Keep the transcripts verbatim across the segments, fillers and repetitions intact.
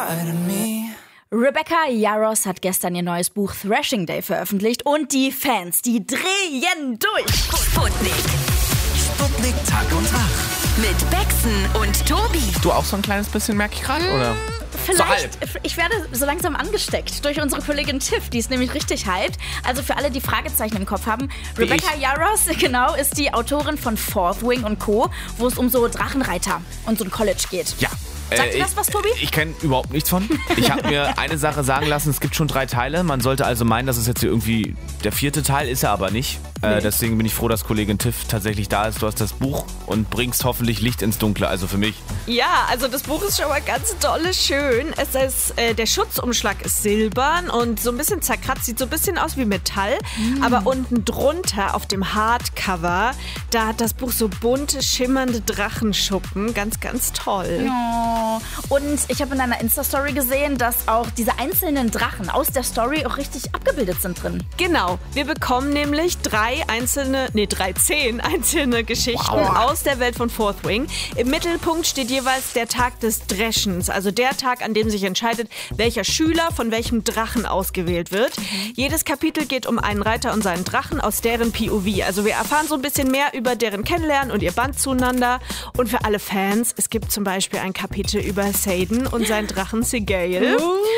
inside of me. Rebecca Yarros hat gestern ihr neues Buch Thrashing Day veröffentlicht und die Fans, die drehen durch. Sputnik. Sputnik Tag und Wach. Mit Bexen und Tobi. Du auch so ein kleines bisschen, merke ich gerade, oder? Vielleicht, ich werde so langsam angesteckt durch unsere Kollegin Tiff, die ist nämlich richtig hyped. Also für alle, die Fragezeichen im Kopf haben, Wie Rebecca ich. Yarros, genau, ist die Autorin von Fourth Wing und Co., wo es um so Drachenreiter und so ein College geht. Ja. Sagt Äh, dir das was, Tobi? Ich, ich kenne überhaupt nichts von. Ich habe mir eine Sache sagen lassen, es gibt schon drei Teile. Man sollte also meinen, dass es jetzt hier irgendwie der vierte Teil ist, er aber nicht. Äh, Nee. deswegen bin ich froh, dass Kollegin Tiff tatsächlich da ist. Du hast das Buch und bringst hoffentlich Licht ins Dunkle, also für mich. Ja, also das Buch ist schon mal ganz dolle schön. Es ist, äh, der Schutzumschlag ist silbern und so ein bisschen zerkratzt, sieht so ein bisschen aus wie Metall. Mm. Aber unten drunter auf dem Hardcover, da hat das Buch so bunte, schimmernde Drachenschuppen. Ganz, ganz toll. Oh. Und ich habe in einer Insta-Story gesehen, dass auch diese einzelnen Drachen aus der Story auch richtig abgebildet sind drin. Genau, wir bekommen nämlich drei einzelne, nee, dreizehn einzelne Geschichten Wow. aus der Welt von Fourth Wing. Im Mittelpunkt steht jeweils der Tag des Dreschens, also der Tag, an dem sich entscheidet, welcher Schüler von welchem Drachen ausgewählt wird. Jedes Kapitel geht um einen Reiter und seinen Drachen aus deren P O V. Also wir erfahren so ein bisschen mehr über deren Kennenlernen und ihr Band zueinander. Und für alle Fans, es gibt zum Beispiel ein Kapitel über Saden und seinen Drachen Sigale.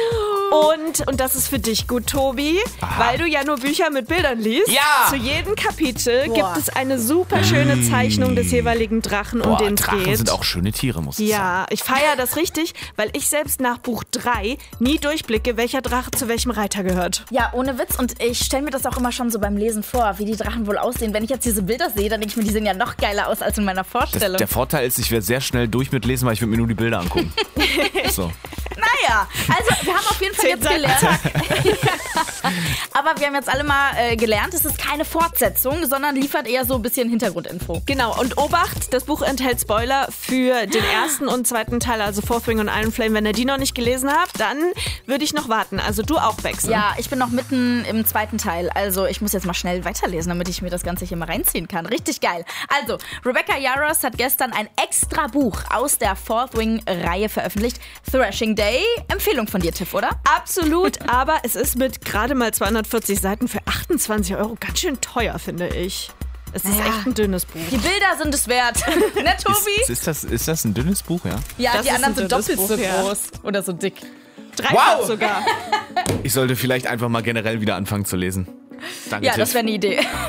Und, und das ist für dich gut, Tobi, weil du ja nur Bücher mit Bildern liest. Ja! Zu jedem Kapitel Boah. gibt es eine super schöne Zeichnung des jeweiligen Drachen, um Boah, den es Drachen geht. sind auch schöne Tiere, muss ich sagen. Ja, ich feiere das richtig, weil ich selbst nach Buch drei nie durchblicke, welcher Drache zu welchem Reiter gehört. Ja, ohne Witz. Und ich stelle mir das auch immer schon so beim Lesen vor, wie die Drachen wohl aussehen. Wenn ich jetzt diese Bilder sehe, dann denke ich mir, die sehen ja noch geiler aus als in meiner Das, Vorstellung. der Vorteil ist, ich werde sehr schnell durch mit Lesen, weil ich würde mir nur die Bilder angucken. So. Naja, also wir haben auf jeden Fall Zehn jetzt gelernt. Aber wir haben jetzt alle mal äh, gelernt, es ist keine Fortsetzung, sondern liefert eher so ein bisschen Hintergrundinfo. Genau, und Obacht, das Buch enthält Spoiler für den ersten und zweiten Teil, also Fourth Wing und Iron Flame. Wenn ihr die noch nicht gelesen habt, dann würde ich noch warten. Also du auch, Bexen. Ja, ich bin noch mitten im zweiten Teil, also ich muss jetzt mal schnell weiterlesen, damit ich mir das Ganze hier mal reinziehen kann. Richtig geil. Also, Rebecca Yarros hat gestern ein extra Buch aus der Fourth Wing-Reihe veröffentlicht. Thrashing Day. Empfehlung von dir, Tiff, oder? Absolut, aber es ist mit gerade mal zweihundertvierzig Seiten für achtundzwanzig Euro ganz schön teuer, finde ich. Es ist Ja. echt ein dünnes Buch. Die Bilder sind es wert. Ne, Tobi? Ist, ist, das, ist das ein dünnes Buch, ja? Ja, Das die ist anderen ein sind dünnes doppelt so Buch, ja. groß. Oder so dick. Dreifach Wow! sogar. Ich sollte vielleicht einfach mal generell wieder anfangen zu lesen. Danke, Ja, Tiff. das wäre eine Idee.